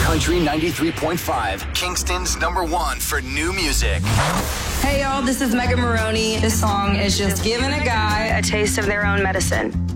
Country 93.5, Kingston's #1 for new music. Hey y'all, this is Megan Maroney. This song is just giving a guy a taste of their own medicine.